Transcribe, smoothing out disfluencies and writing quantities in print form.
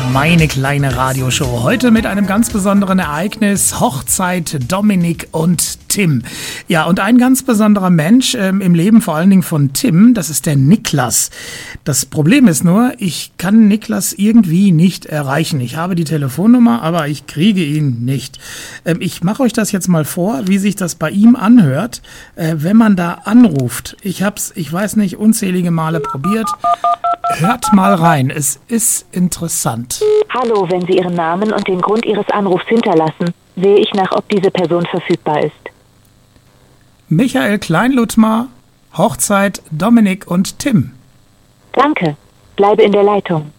Meine kleine Radioshow. Heute mit einem ganz besonderen Ereignis. Hochzeit Dominik und Tim. Ja, und ein ganz besonderer Mensch im Leben vor allen Dingen von Tim, das ist der Niklas. Das Problem ist nur, ich kann Niklas irgendwie nicht erreichen. Ich habe die Telefonnummer, aber ich kriege ihn nicht. Ich mache euch das jetzt mal vor, wie sich das bei ihm anhört, wenn man da anruft. Ich weiß nicht, unzählige Male probiert. Hört mal rein, es ist interessant. Hallo, wenn Sie Ihren Namen und den Grund Ihres Anrufs hinterlassen, sehe ich nach, ob diese Person verfügbar ist. Michael Kleinluthmar, Hochzeit Dominik und Tim. Danke, bleibe in der Leitung.